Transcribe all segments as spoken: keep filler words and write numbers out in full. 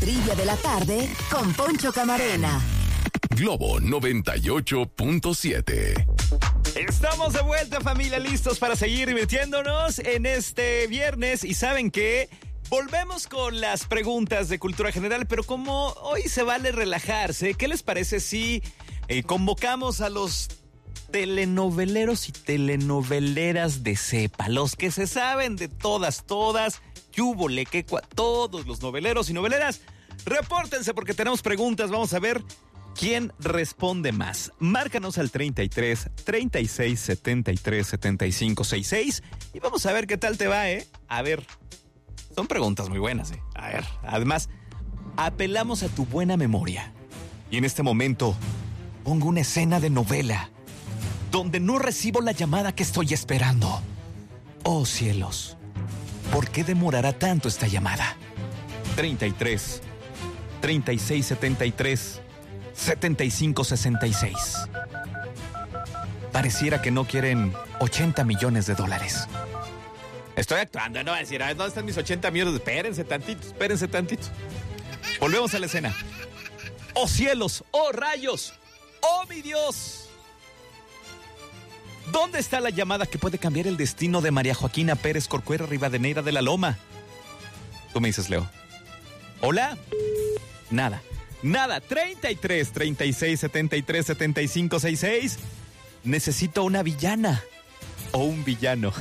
Trivia de la tarde con Poncho Camarena. Globo noventa y ocho punto siete. Estamos de vuelta, familia, listos para seguir divirtiéndonos en este viernes. Y ¿saben qué? Volvemos con las preguntas de cultura general, pero como hoy se vale relajarse, ¿qué les parece si eh, convocamos a los telenoveleros y telenoveleras de cepa? Los que se saben de todas, todas, yúbole, que cua, todos los noveleros y noveleras, repórtense porque tenemos preguntas. Vamos a ver quién responde más. Márcanos al treinta y tres, treinta y seis, setenta y tres, setenta y cinco, sesenta y seis y vamos a ver qué tal te va, ¿eh? A ver, son preguntas muy buenas, ¿eh? A ver, además, apelamos a tu buena memoria. Y en este momento, pongo una escena de novela donde no recibo la llamada que estoy esperando. Oh, cielos, ¿por qué demorará tanto esta llamada? treinta y tres, treinta y seis, setenta y tres, setenta y cinco, sesenta y seis. Pareciera que no quieren ochenta millones de dólares. Estoy actuando, no voy a decir, a ver, ¿dónde están mis ochenta millones? Espérense tantito, espérense tantito. Volvemos a la escena. ¡Oh cielos! ¡Oh rayos! ¡Oh mi Dios! ¿Dónde está la llamada que puede cambiar el destino de María Joaquina Pérez Corcuera Rivadeneira de la Loma? Tú me dices, Leo. ¿Hola? Nada. Nada. treinta y tres, treinta y seis, setenta y tres, setenta y cinco, sesenta y seis. Necesito una villana. O un villano.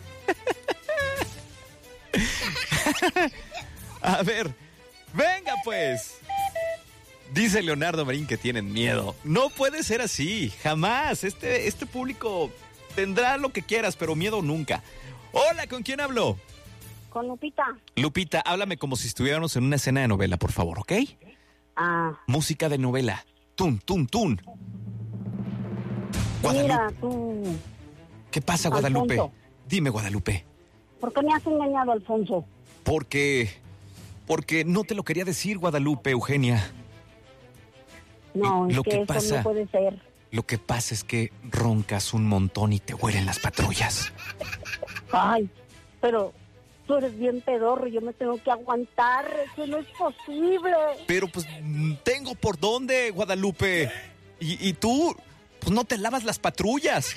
A ver, venga pues. Dice Leonardo Marín que tienen miedo. No puede ser así, jamás. Este, este público tendrá lo que quieras, pero miedo nunca. Hola, ¿con quién hablo? Con Lupita. Lupita, háblame como si estuviéramos en una escena de novela, por favor, ¿ok? Ah. Música de novela. Tun, tun, tun. Guadalupe. Mira, tú... ¿Qué pasa, Guadalupe? Alfonso. Dime, Guadalupe. ¿Por qué me has engañado, Alfonso? Porque... Porque no te lo quería decir, Guadalupe, Eugenia. No, es Lo que, que eso pasa- no puede ser. Lo que pasa es que roncas un montón y te huelen las patrullas. Ay, pero tú eres bien pedorro, yo me tengo que aguantar, eso no es posible. Pero pues mm, tengo por dónde, Guadalupe. Y, y tú, pues no te lavas las patrullas.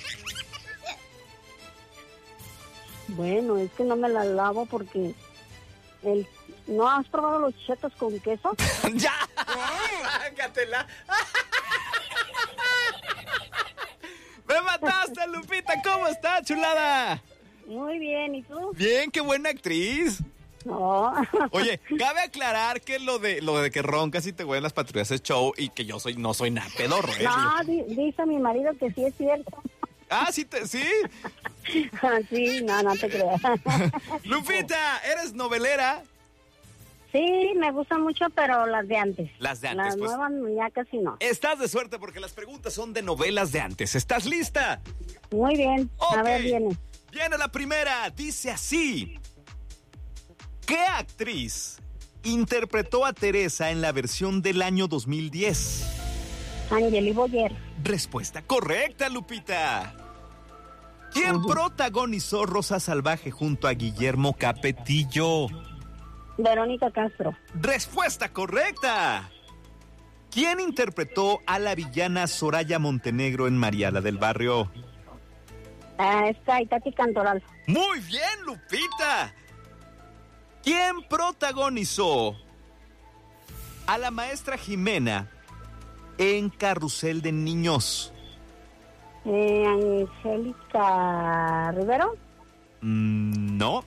Bueno, es que no me la lavo porque... el ¿No has probado los chetos con queso? ¡Ya! ¡Sácatela! ¡Me mataste, Lupita! ¿Cómo estás, chulada? Muy bien, ¿y tú? Bien, qué buena actriz. No. Oye, cabe aclarar que lo de lo de que roncas y te huelen las patrullas es show y que yo soy no soy nada pedorro, ¿eh? No, di- dice mi marido que sí es cierto. Ah, sí, te, sí. Sí, no, no te creas. Lupita, ¿eres novelera? Sí, me gustan mucho, pero las de antes. Las de antes, Las pues. nuevas ya casi no. Estás de suerte porque las preguntas son de novelas de antes. ¿Estás lista? Muy bien, Ok. a ver, viene. Viene la primera. Dice así. ¿Qué actriz interpretó a Teresa en la versión del año dos mil diez? Angeli Boyer. Respuesta correcta, Lupita. ¿Quién Ujú. protagonizó Rosa Salvaje junto a Guillermo Capetillo? Verónica Castro. Respuesta correcta. ¿Quién interpretó a la villana Soraya Montenegro en Mariala del Barrio? Ah, está Itati Cantoral. Muy bien, Lupita. ¿Quién protagonizó a la maestra Jimena en Carrusel de Niños? Eh, Angélica Rivero. Mm, no.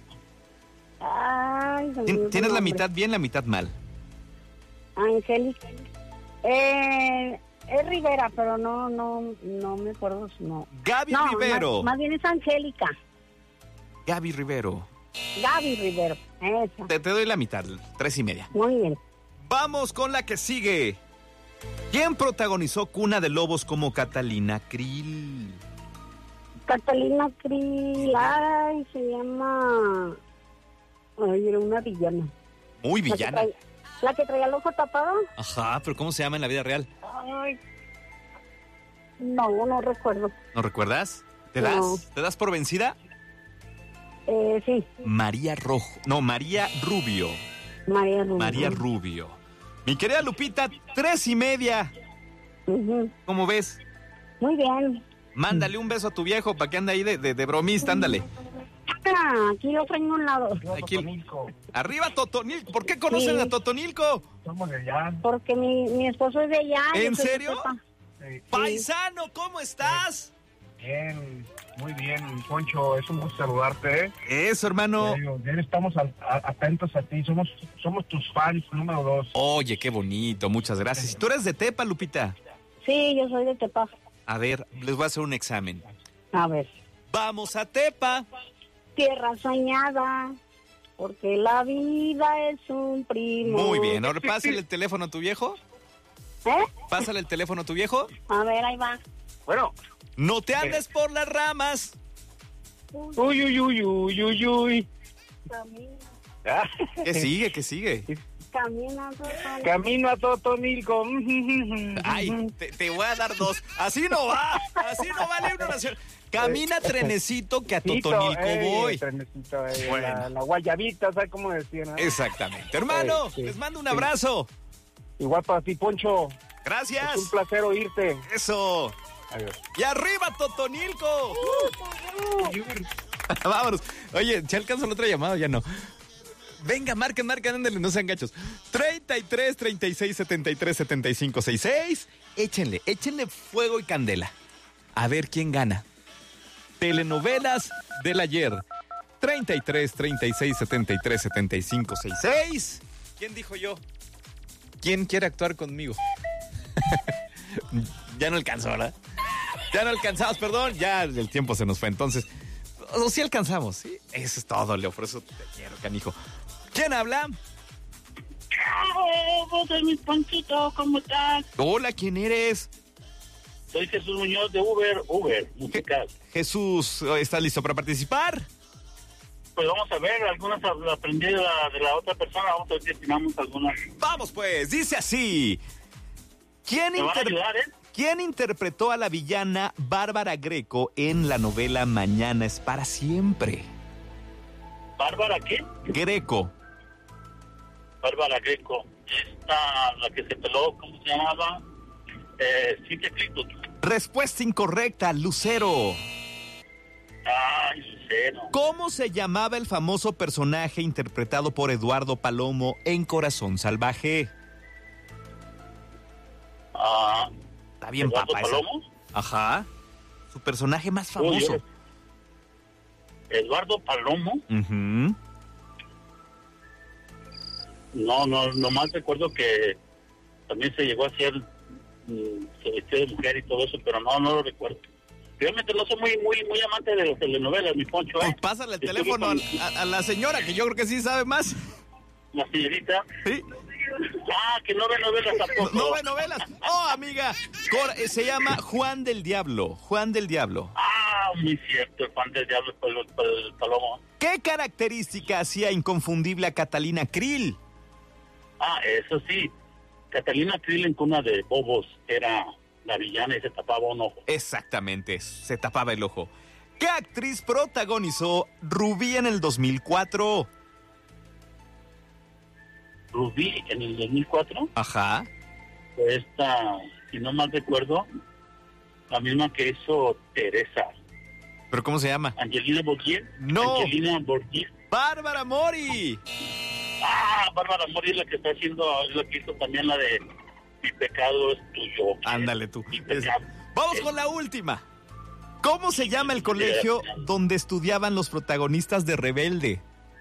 Ay, se me Tien- olvidó Tienes el la nombre. mitad bien, la mitad mal. Angélica. Eh, es Rivera, pero no, no, no me acuerdo su nombre. Gaby No, Rivero. Más, más bien es Angélica. Gaby Rivero. Gaby Rivero. Esa. Te, te doy la mitad, tres y media. Muy bien. Vamos con la que sigue. ¿Quién protagonizó Cuna de Lobos como Catalina Krill? Catalina Krill. Ay, se llama... Ay, era una villana. Muy La que villana. traía- La que traía el ojo tapado. Ajá, pero ¿cómo se llama en la vida real? Ay. No, no recuerdo. ¿No recuerdas? ¿Te No. das? ¿Te das por vencida? Eh, sí, María Rojo. No, María Rubio. María Rubio. María Rubio. Mi querida Lupita, tres y media. Ujú. ¿Cómo ves? Muy bien. Mándale un beso a tu viejo para que ande ahí de, de, de bromista, ándale. Ah, aquí lo traigo a un lado. Aquí. Arriba Totonilco. ¿Por qué conocen Sí. a Totonilco? Somos de allá. Porque mi, mi esposo es de allá. ¿En yo soy de serio? Tepa. Sí. Paisano, ¿cómo estás? Bien, muy bien, Poncho. Es un gusto saludarte. ¿eh? Eso, hermano. Te digo, bien, estamos al- a- atentos a ti. Somos somos tus fans número dos. Oye, qué bonito, muchas gracias. ¿Y tú eres de Tepa, Lupita? Sí, yo soy de Tepa. A ver, les voy a hacer un examen. A ver. Vamos a Tepa. Tierra soñada, porque la vida es un primo. Muy bien, ahora pásale el teléfono a tu viejo. ¿Eh? Pásale el teléfono a tu viejo. A ver, ahí va. Bueno. No te andes por las ramas. Uy, uy, uy, uy, uy, uy. Camina, Ah, ¿Qué sigue? ¿Qué sigue? camina, Totonilco. Camino a Totonilco. Ay, te, te voy a dar dos. Así no va. Así no vale una nación. Camina trenecito que a Totonilco Ey, voy. trenecito, ey, Bueno. la, la guayabita, ¿sabes cómo decían? ¿no? Exactamente. Hermano, Ey, sí, les mando un sí. abrazo. Igual para ti, Poncho. Gracias. Es un placer oírte. Eso. Adiós. Y arriba, Totonilco. Vámonos. Oye, ¿se alcanzó la otra llamada? Ya no. Venga, marquen, marquen, ándale, no sean gachos. treinta y tres, treinta y seis, setenta y tres, setenta y cinco, sesenta y seis. Échenle, échenle fuego y candela. A ver quién gana. Telenovelas del ayer. treinta y tres, treinta y seis, setenta y tres, setenta y cinco, sesenta y seis. ¿Quién dijo yo? ¿Quién quiere actuar conmigo? Ya no alcanzó, ¿verdad? Ya no alcanzamos, perdón. Ya el tiempo se nos fue. Entonces, o sí alcanzamos, ¿sí? Eso es todo, Leo. Por eso te quiero, canijo. ¿Quién habla? Hola, soy mi Ponchito, ¿cómo estás? Hola, ¿quién eres? Soy Jesús Muñoz de Uber, Uber, musical. Jesús, ¿estás listo para participar? Pues vamos a ver, algunas aprendí de la, de la otra persona, vamos a ver si estimamos algunas. Vamos, pues, dice así. ¿Quién, ¿Me van a inter- ayudar, eh? ¿Quién interpretó a la villana Bárbara Greco en la novela Mañana es para siempre? ¿Bárbara qué? Greco. Bárbara Greco. Esta, la que se peló, ¿cómo se llamaba? Eh, Cintia Clitwood. Respuesta incorrecta, Lucero. Ay, Lucero. ¿Cómo se llamaba el famoso personaje interpretado por Eduardo Palomo en Corazón Salvaje? Ah, Está bien, ¿Eduardo papá. esa. Palomo? Ajá. Su personaje más Uy, famoso. eh. Eduardo Palomo. Ujú. No, no, nomás recuerdo que también se llegó a hacer, mm, se vestió de mujer y todo eso, pero no, no lo recuerdo. Realmente no soy muy, muy, muy amante de las telenovelas, mi Poncho, Pues ¿eh? pásale el Estuve teléfono con a, a- a la señora, que yo creo que sí sabe más. la señorita. ¿Sí? Ah, que no ve novelas No, tampoco. no ve novelas. Oh, amiga. Cor- eh, se llama Juan del Diablo. Juan del Diablo. Ah, muy cierto, el Juan del Diablo por el, por el Palomo. ¿Qué característica hacía inconfundible a Catalina Krill? Ah, eso sí. Catalina Krill en Cuna de Bobos era la villana y se tapaba un ojo. Exactamente, se tapaba el ojo. ¿Qué actriz protagonizó Rubí en el dos mil cuatro? Rubí en el dos mil cuatro, Ajá. fue esta, si no mal recuerdo, la misma que hizo Teresa. ¿Pero cómo se llama? Angelina Borgier. No. Angelina Borgier. Bárbara Mori. Ah, Bárbara Mori es la que está haciendo, es la que hizo también la de Mi pecado es tuyo. Ándale tú. Mi Es- pecado. Vamos Eh, con la última. ¿Cómo se llama el colegio donde estudiaban los protagonistas de Rebelde?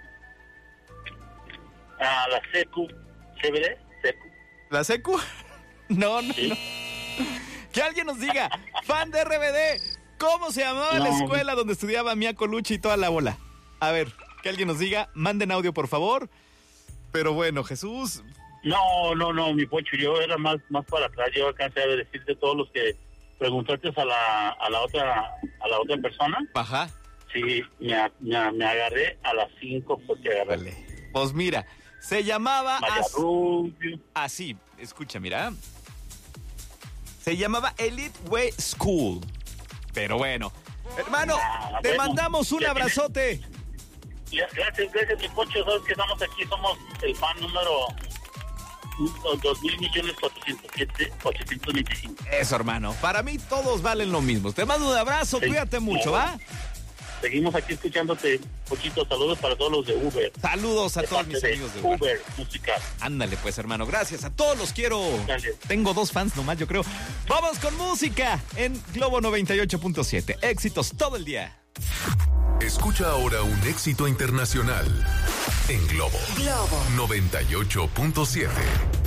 Ah, la Secu, ¿C B D? Secu. ¿La secu? No, no, Sí. no. Que alguien nos diga, fan de R B D, ¿cómo se llamaba la No. escuela donde estudiaba Mia Colucci y toda la bola? A ver, que alguien nos diga, manden audio por favor. Pero bueno, Jesús, No, no, no, mi Poncho, yo era más, más para atrás. Yo alcancé a decirte todos los que preguntaste a la, a la otra, a la otra persona. ajá, Sí, me, a- me, a- me agarré a las cinco porque agarré vale. Pues mira, se llamaba María as- Rubio. así, escucha, mira. Se llamaba Elite Way School. Pero bueno, hermano, Ah, te bueno, mandamos un ya tienes- abrazote. Gracias, gracias, mi Poncho. Sabes que estamos aquí, somos el fan número dos mil millones cuatrocientos siete, ochocientos veinticinco. Eso, hermano. Para mí todos valen lo mismo. Te mando un abrazo, Sí, cuídate mucho, claro. ¿va? Seguimos aquí escuchándote, Pochito. Saludos para todos los de Uber. Saludos a De todos parte mis de amigos de Uber. Uber Musical. Ándale, pues, hermano. Gracias. A todos los quiero. Dale. Tengo dos fans nomás, yo creo. Vamos con música en Globo noventa y ocho punto siete. Éxitos todo el día. Escucha ahora un éxito internacional en Globo Globo noventa y ocho punto siete.